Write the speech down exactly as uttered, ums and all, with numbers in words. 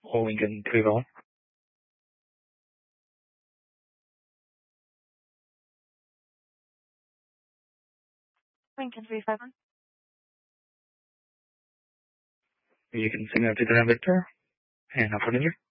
or Lincoln three one. Lincoln three five one. You can signal to the Victor and Alpha New Year.